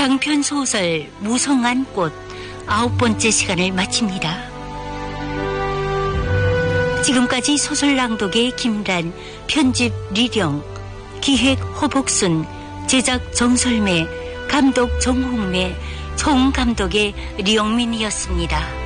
장편 소설 무성한 꽃 9번째 시간을 마칩니다. 지금까지 소설 낭독의 김란, 편집 리령, 기획 허복순, 제작 정설매, 감독 정홍래, 총감독의 리영민이었습니다.